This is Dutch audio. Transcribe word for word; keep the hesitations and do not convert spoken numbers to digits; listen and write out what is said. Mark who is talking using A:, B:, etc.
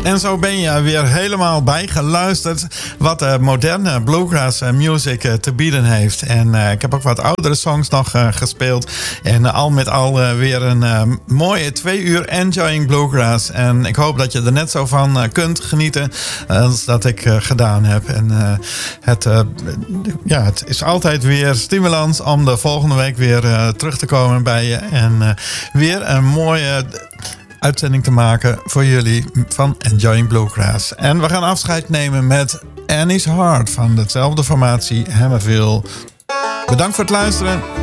A: En zo ben je weer helemaal bijgeluisterd wat de moderne bluegrass music te bieden heeft. En uh, ik heb ook wat oudere songs nog uh, gespeeld. En uh, al met al uh, weer een uh, mooie twee uur enjoying bluegrass. En ik hoop dat je er net zo van uh, kunt genieten als dat ik uh, gedaan heb. En uh, het, uh, ja, het is altijd weer stimulans om de volgende week weer uh, terug te komen bij je. En uh, weer een mooie uitzending te maken voor jullie van Enjoying Bluegrass. En we gaan afscheid nemen met Annie's Heart van dezelfde formatie Hammerville. Bedankt voor het luisteren.